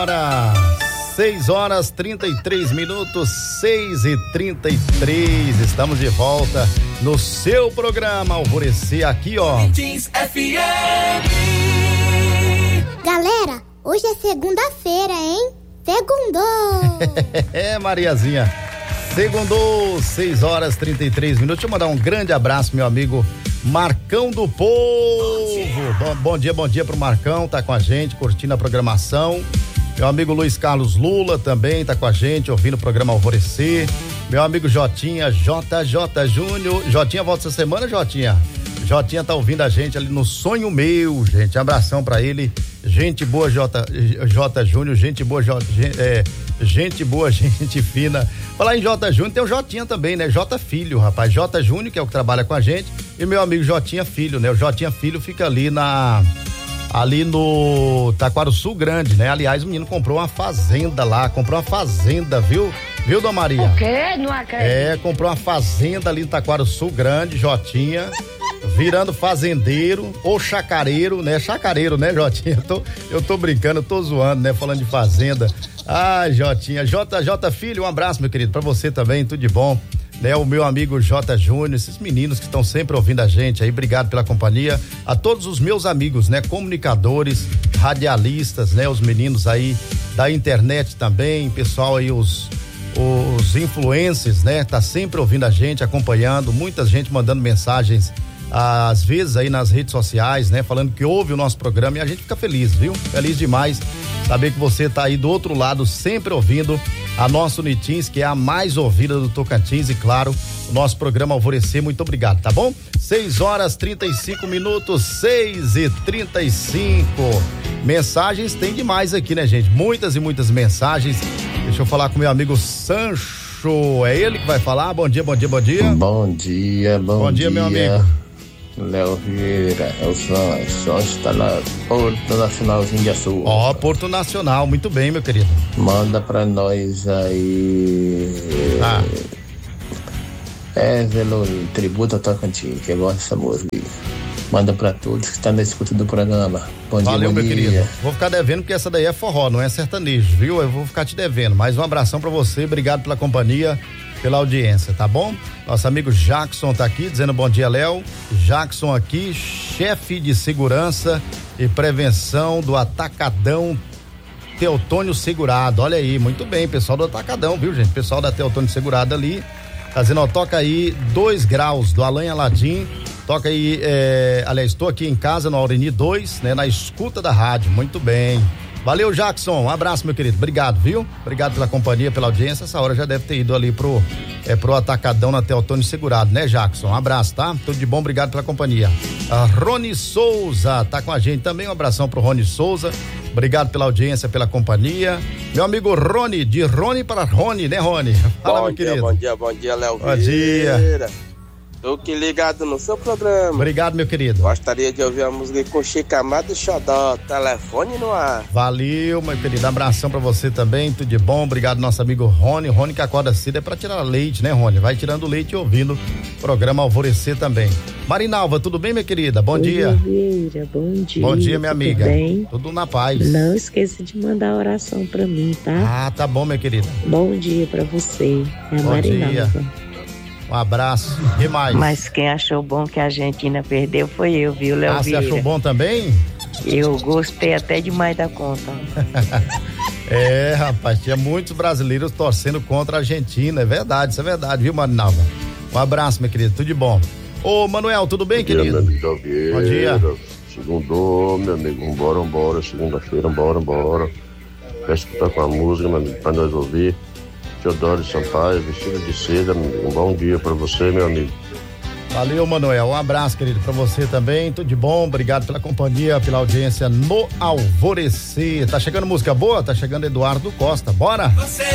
Hora 6h33, 6h33, estamos de volta no seu programa Alvorecer aqui, ó. Galera, hoje é segunda-feira, hein? Segundou! É, Mariazinha, segundou, 6h33. Deixa eu mandar um grande abraço, meu amigo Marcão do Povo. Bom dia pro Marcão, tá com a gente, curtindo a programação. Meu amigo Luiz Carlos Lula também tá com a gente, ouvindo o programa Alvorecer. Meu amigo Jotinha, JJ Júnior. Jotinha volta essa semana, Jotinha? Jotinha tá ouvindo a gente ali no Sonho Meu, gente. Abração pra ele. Gente boa, J Júnior, gente boa, gente boa, gente fina. Falar em J Júnior, tem o Jotinha também, né? J Filho, rapaz. J Júnior, que é o que trabalha com a gente, e meu amigo Jotinha Filho, né? O Jotinha Filho fica ali no Taquaruçu Grande, né? Aliás, o menino comprou uma fazenda lá, viu? Viu, Dona Maria? O quê? Não acredito. Comprou uma fazenda ali no Taquaruçu Grande, Jotinha, virando fazendeiro ou chacareiro, né? Chacareiro, né, Jotinha? Eu tô brincando, eu tô zoando, né? Falando de fazenda. Ai, Jotinha, J Filho, um abraço, meu querido, pra você também, tudo de bom. Né, o meu amigo J Júnior, esses meninos que estão sempre ouvindo a gente aí, obrigado pela companhia, a todos os meus amigos, né, comunicadores, radialistas, né, os meninos aí da internet também, pessoal aí, os influencers, né, tá sempre ouvindo a gente, acompanhando, muita gente mandando mensagens, às vezes aí nas redes sociais, né, falando que ouve o nosso programa e a gente fica feliz, viu? Feliz demais saber que você tá aí do outro lado, sempre ouvindo a nossa Unitins, que é a mais ouvida do Tocantins, e claro, o nosso programa Alvorecer. Muito obrigado, tá bom? 6h35, 6h35. Mensagens tem demais aqui, né, gente? Muitas e muitas mensagens. Deixa eu falar com meu amigo Sancho. É ele que vai falar? Bom dia. Bom dia, Bom dia, meu amigo. Léo Vieira, é o Sancho está na Porto Nacionalzinho de Açúcar. Ó, Porto Nacional, muito bem, meu querido. Manda pra nós aí. Évelo, Tributo ao Tocantins, que eu gosto dessa música. Manda pra todos que estão na escuta do programa. Valeu, meu querido. Vou ficar devendo porque essa daí é forró, não é sertanejo, viu? Eu vou ficar te devendo. Mais um abração pra você, obrigado pela companhia, pela audiência, tá bom? Nosso amigo Jackson tá aqui dizendo bom dia, Léo. Jackson aqui, chefe de segurança e prevenção do Atacadão Teotônio Segurado. Olha aí, muito bem, pessoal do Atacadão, viu, gente? Pessoal da Teotônio Segurado ali, tá dizendo, ó, toca aí 2 graus do Alain Aladim. Toca aí, aliás, estou aqui em casa no Aureni 2, né? Na escuta da rádio, muito bem. Valeu, Jackson, um abraço, meu querido, obrigado, viu? Obrigado pela companhia, pela audiência. Essa hora já deve ter ido ali pro Atacadão na Teotônio Segurado, né, Jackson? Um abraço, tá? Tudo de bom, obrigado pela companhia. A Rony Souza tá com a gente também, um abração pro Rony Souza, obrigado pela audiência, pela companhia. Meu amigo Rony, de Rony para Rony, né, Rony? Fala, meu querido. Bom dia, Léo. Bom dia. Tô aqui ligado no seu programa. Obrigado, meu querido. Gostaria de ouvir a música com Chico Amado e Xodó, telefone no ar. Valeu, meu querido, abração pra você também, tudo de bom, obrigado nosso amigo Rony que acorda cedo é pra tirar leite, né, Rony? Vai tirando leite e ouvindo o programa Alvorecer também. Marinalva, tudo bem, minha querida? Bom dia. Vieira, bom dia. Bom dia, minha amiga. Bem? Tudo na paz. Não esqueça de mandar oração pra mim, tá? Ah, tá bom, minha querida. Bom dia pra você, é a bom Marinalva. Dia. Um abraço. E mais? Mas quem achou bom que a Argentina perdeu foi eu, viu, Léo Vieira? Você achou bom também? Eu gostei até demais da conta. Rapaz, tinha muitos brasileiros torcendo contra a Argentina, é verdade, isso é verdade, viu, Marinalva? Um abraço, meu querido, tudo de bom. Ô, Manuel, tudo bem, querido? Bom dia. Segundou, meu amigo, vambora, segunda-feira, vambora. Quer escutar com a música, meu amigo, pra nós ouvir. Teodoro Sampaio, vestido de seda, um bom dia pra você, meu amigo. Valeu, Manuel, um abraço, querido, pra você também, tudo de bom, obrigado pela companhia, pela audiência no Alvorecer. Tá chegando música boa? Tá chegando Eduardo Costa, bora?